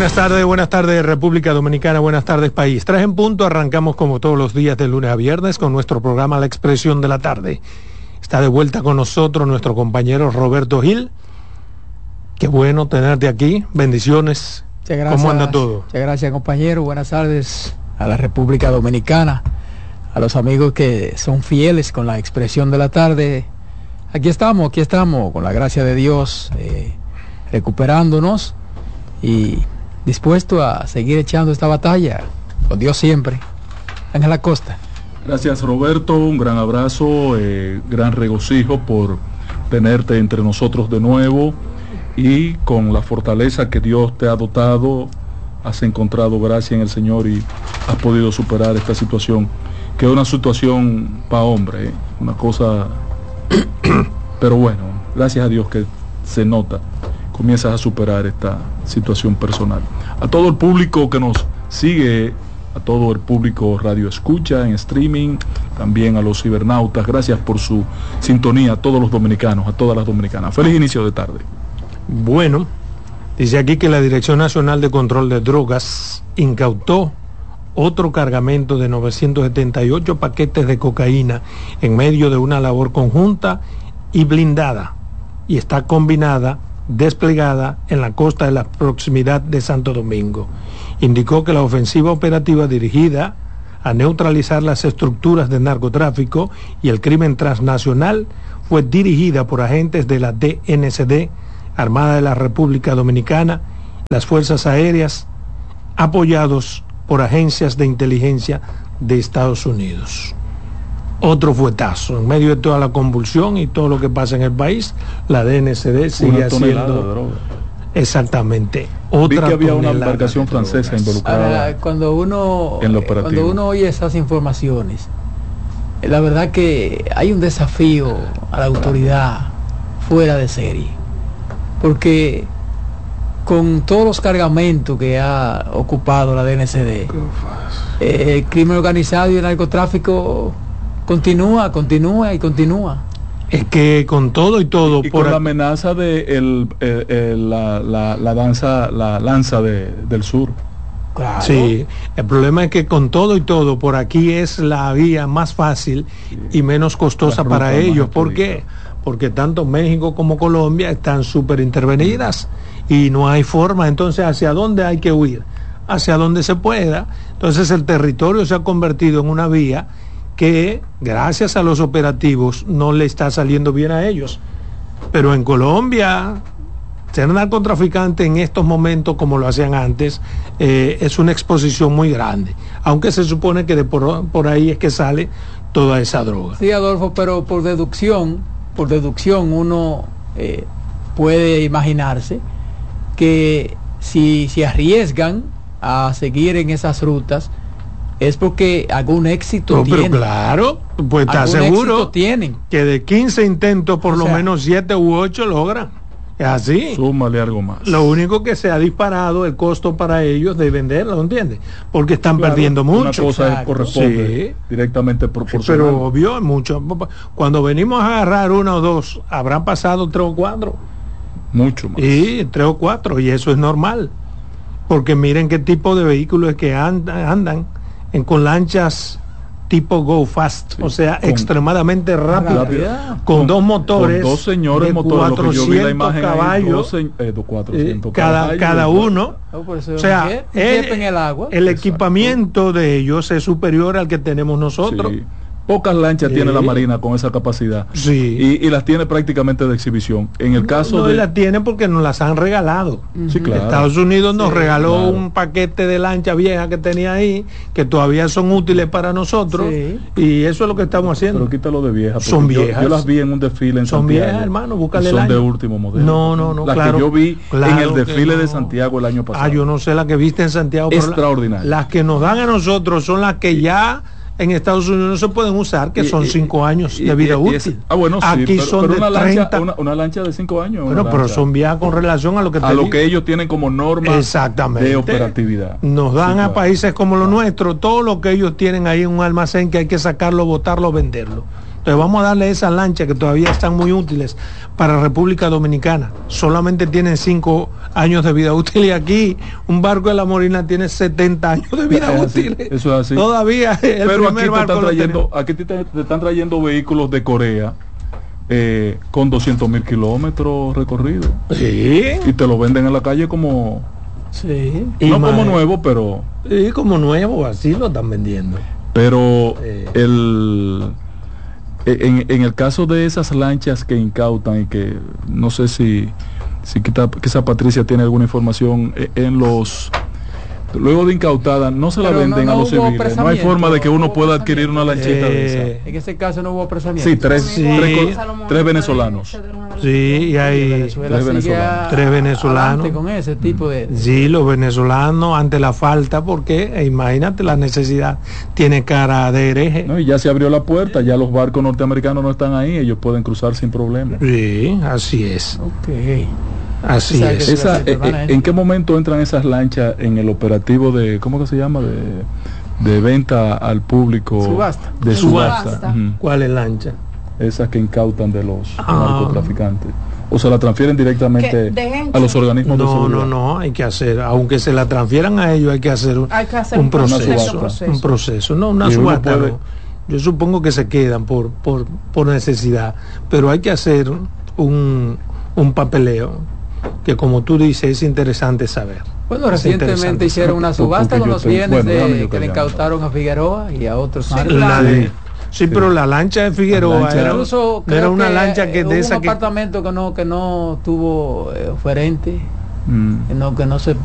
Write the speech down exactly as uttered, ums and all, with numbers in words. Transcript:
Buenas tardes, buenas tardes República Dominicana, buenas tardes país. Tres en punto, arrancamos como todos los días de lunes a viernes con nuestro programa La Expresión de la Tarde. Está de vuelta con nosotros nuestro compañero Roberto Gil. Qué bueno tenerte aquí, bendiciones. Muchas gracias. ¿Cómo anda todo? Muchas gracias, compañero, buenas tardes a la República Dominicana, a los amigos que son fieles con La Expresión de la Tarde. Aquí estamos, aquí estamos, con la gracia de Dios, eh, recuperándonos y dispuesto a seguir echando esta batalla con Dios siempre. Ángel Acosta. Gracias, Roberto, un gran abrazo, eh, gran regocijo por tenerte entre nosotros de nuevo, y con la fortaleza que Dios te ha dotado has encontrado gracia en el Señor y has podido superar esta situación, que es una situación para hombre, ¿eh? Una cosa pero bueno, gracias a Dios que se nota, comienzas a superar esta situación personal. A todo el público que nos sigue, a todo el público radio escucha en streaming, también a los cibernautas, gracias por su sintonía, a todos los dominicanos, a todas las dominicanas. Feliz inicio de tarde. Bueno, dice aquí que la Dirección Nacional de Control de Drogas incautó otro cargamento de novecientos setenta y ocho paquetes de cocaína en medio de una labor conjunta y blindada, y está combinada, desplegada en la costa de la proximidad de Santo Domingo. Indicó que la ofensiva operativa dirigida a neutralizar las estructuras de narcotráfico y el crimen transnacional fue dirigida por agentes de la D N C D, Armada de la República Dominicana, las Fuerzas Aéreas, apoyados por agencias de inteligencia de Estados Unidos. Otro fuetazo, en medio de toda la convulsión y todo lo que pasa en el país, la D N C D sigue haciendo... Exactamente. Otra Vi que había una embarcación francesa involucrada. Ahora, cuando uno en lo operativo. Cuando uno oye esas informaciones, la verdad que hay un desafío a la autoridad fuera de serie, porque con todos los cargamentos que ha ocupado la D N C D, eh, el crimen organizado y el narcotráfico continúa, continúa y continúa. Es que con todo y todo, y por con la amenaza de el, el, el, la, la, la danza, la lanza de, del sur. Claro. Sí, el problema es que con todo y todo, por aquí es la vía más fácil y menos costosa para ellos. ¿Por qué? Porque tanto México como Colombia están súper intervenidas y no hay forma. Entonces, ¿hacia dónde hay que huir? Hacia donde se pueda. Entonces, el territorio se ha convertido en una vía que, gracias a los operativos, no le está saliendo bien a ellos. Pero en Colombia, ser narcotraficante en estos momentos, como lo hacían antes, eh, es una exposición muy grande. Aunque se supone que de por, por ahí es que sale toda esa droga. Sí, Adolfo, pero por deducción, por deducción uno eh, puede imaginarse que si se arriesgan a seguir en esas rutas es porque algún éxito no, tienen. Pero claro, pues está seguro tienen. Que de quince intentos por o lo sea, menos siete u ocho logran. Es así. Súmale algo más. Lo único que se ha disparado el costo para ellos de venderlo, ¿entiendes? Porque están claro, perdiendo mucho. Una cosa es, corresponde sí. directamente proporcional. Pero obvio, mucho. Cuando venimos a agarrar una o dos, habrán pasado tres o cuatro. Mucho más. Y tres o cuatro, y eso es normal. Porque miren qué tipo de vehículos es que andan, andan en, con lanchas tipo Go Fast, sí, o sea, con, extremadamente rápida, con, con dos motores, con dos señores de motores, cuatrocientos caballos, ahí, doce, eh, cuatrocientos cada, caballos, cada uno. No, o sea, el, el, en el, agua. el equipamiento de ellos es superior al que tenemos nosotros. Sí. Pocas lanchas sí. tiene la Marina con esa capacidad. Sí. Y, y las tiene prácticamente de exhibición. En el caso no, no de... las tiene porque nos las han regalado. Sí, claro. Estados Unidos nos sí, regaló claro. un paquete de lanchas viejas que tenía ahí, que todavía son útiles para nosotros. Sí. Y eso es lo que estamos haciendo. Pero quítalo de viejas. Son yo, viejas. Yo las vi en un desfile en son Santiago. Son viejas, hermano, búscale el Son año. de último modelo. No, no, no, las claro. que yo vi claro en el desfile no. de Santiago el año pasado. Ah, yo no sé la que viste en Santiago. Extraordinario. La, las que nos dan a nosotros son las que ya en Estados Unidos no se pueden usar, que y, son cinco años y, de vida y, y, útil. Ah, bueno, sí, aquí pero, son pero de una treinta. Lancha, una, una lancha de cinco años. Bueno, pero son viejas con relación a lo que te a lo digo. que ellos tienen como norma Exactamente. de operatividad. Nos dan sí, a claro. países como claro. los nuestros todo lo que ellos tienen ahí en un almacén que hay que sacarlo, botarlo, venderlo. Entonces vamos a darle esas lanchas que todavía están muy útiles para República Dominicana. Solamente tienen cinco años de vida útil, y aquí un barco de la Morina tiene setenta años de vida es útil. Así, eso es así. Todavía el Pero aquí te, barco están trayendo, aquí te, te están trayendo vehículos de Corea eh, con doscientos mil kilómetros recorridos. Sí. Y te lo venden en la calle como... Sí. No como nuevo, pero... Sí, como nuevo, así lo están vendiendo. Pero eh. el... En, en el caso de esas lanchas que incautan y que no sé si, si quizá Patricia tiene alguna información en los... Luego de incautada, no se la Pero venden no, no a los civiles. No hay forma de que uno pueda adquirir una lanchita eh, de esa. En ese caso no hubo apresamiento. Sí, tres, Sí. tres, tres venezolanos. Sí, y hay Venezuela tres sigue venezolanos. a- Tres venezolanos. adelante con ese tipo de... Sí, los venezolanos ante la falta, porque eh, imagínate, la necesidad tiene cara de hereje. No, y ya se abrió la puerta, ya los barcos norteamericanos no están ahí, ellos pueden cruzar sin problema. Sí, así es. Ok. Así O sea, es. que- Esa, sí, eh, hermana, eh, ¿En qué momento entran esas lanchas en el operativo de, ¿cómo que se llama? De, de venta al público. Subasta. De subasta. Subasta. Ujú. ¿Cuál es lancha? Esas que incautan de los Ah. narcotraficantes. O se la transfieren directamente Que de hecho- a los organismos de No, seguridad. no, no, hay que hacer, aunque se la transfieran a ellos, hay que hacer un, Hay que hacer un un proceso, proceso. un proceso, no una Y uno subasta, puede- no. Yo supongo que se quedan por, por, por necesidad, pero hay que hacer un, un papeleo que, como tú dices, es interesante saber. Bueno, Es recientemente interesante hicieron una Porque subasta yo con los tengo- bienes bueno, déjame de, yo que le callarme. incautaron a Figueroa y a otros. Sí, más. La de- sí, Sí. pero la lancha de Figueroa La lancha- era, Incluso era creo una que, lancha que eh, hubo de un esa que apartamento que no que no tuvo eh, oferente, Mm. que no que no se